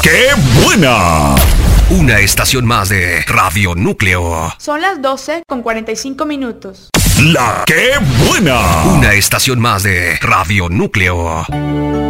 ¡Qué buena! Una estación más de Radio Núcleo. Son las 12:45. ¡La qué buena! Una estación más de Radio Núcleo.